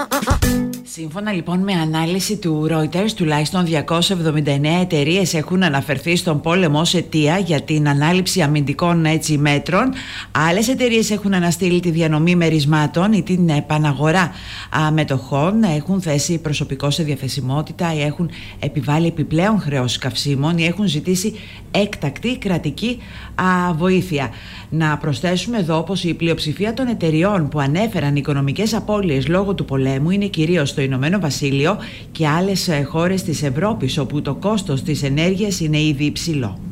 Σύμφωνα λοιπόν με ανάλυση του Reuters, τουλάχιστον 279 εταιρείες έχουν αναφερθεί στον πόλεμο ως αιτία για την ανάληψη αμυντικών μέτρων. Άλλες εταιρείες έχουν αναστείλει τη διανομή μερισμάτων ή την επαναγορά μετοχών, έχουν θέσει προσωπικό σε διαθεσιμότητα ή έχουν επιβάλει επιπλέον χρεώσεις καυσίμων ή έχουν ζητήσει έκτακτη κρατική βοήθεια. Να προσθέσουμε εδώ πως η πλειοψηφία των εταιριών που ανέφεραν οικονομικές απώλειες λόγω του πολέμου είναι κυρίως στο Ηνωμένο Βασίλειο και άλλες χώρες της Ευρώπης, όπου το κόστος της ενέργειας είναι ήδη υψηλό.